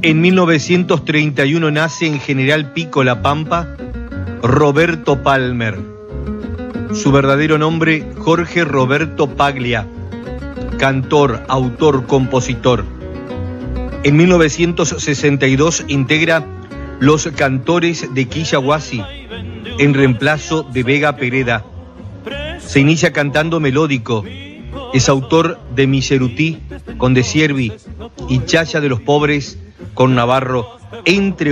En 1931 nace en General Pico, La Pampa, Roberto Palmer. Su verdadero nombre, Jorge Roberto Paglia, cantor, autor, compositor. En 1962 integra Los Cantores de Quillahuasi, en reemplazo de Vega Pereda. Se inicia cantando melódico. Es autor de Miserutí con De Siervi y Chaya de los Pobres con Navarro, entre